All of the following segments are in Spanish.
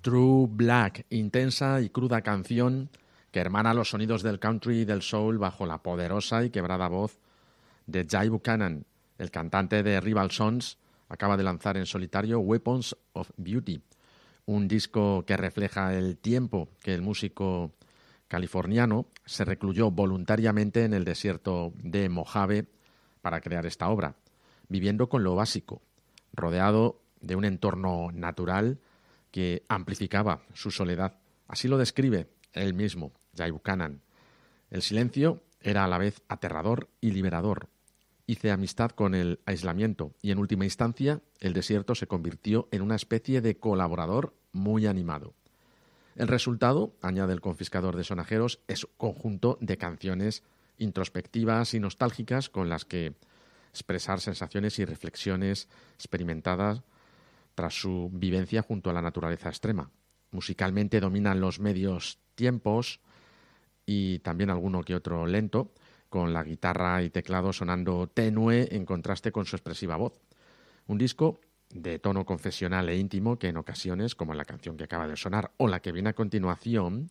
True Black, intensa y cruda canción que hermana los sonidos del country y del soul bajo la poderosa y quebrada voz de Jay Buchanan. El cantante de Rival Sons acaba de lanzar en solitario Weapons of Beauty, un disco que refleja el tiempo que el músico californiano se recluyó voluntariamente en el desierto de Mojave para crear esta obra, viviendo con lo básico, rodeado de un entorno natural que amplificaba su soledad. Así lo describe él mismo, Jay Buchanan. El silencio era a la vez aterrador y liberador. Hice amistad con el aislamiento y en última instancia el desierto se convirtió en una especie de colaborador muy animado. El resultado, añade el confiscador de sonajeros, es un conjunto de canciones introspectivas y nostálgicas con las que expresar sensaciones y reflexiones experimentadas tras su vivencia junto a la naturaleza extrema. Musicalmente dominan los medios tiempos y también alguno que otro lento, con la guitarra y teclado sonando tenue en contraste con su expresiva voz. Un disco de tono confesional e íntimo que en ocasiones, como en la canción que acaba de sonar o la que viene a continuación,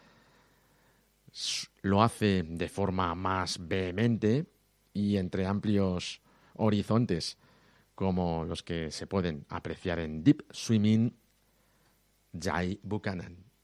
lo hace de forma más vehemente y entre amplios horizontes como los que se pueden apreciar en Deep Swimming, Jay Buchanan.